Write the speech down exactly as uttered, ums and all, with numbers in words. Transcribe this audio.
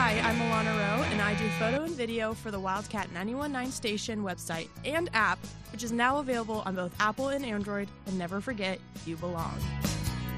Hi, I'm Alana Rowe, and I do photo and video for the Wildcat ninety-one point nine station website and app, which is now available on both Apple and Android. And never forget, you belong.